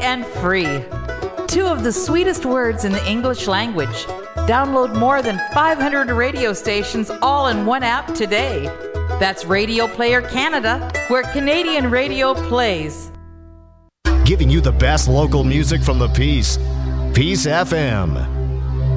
and free. 2 of the sweetest words in the English language. Download more than 500 radio stations all in one app today. That's Radio Player Canada, where Canadian radio plays. Giving you the best local music from the Peace. Peace FM.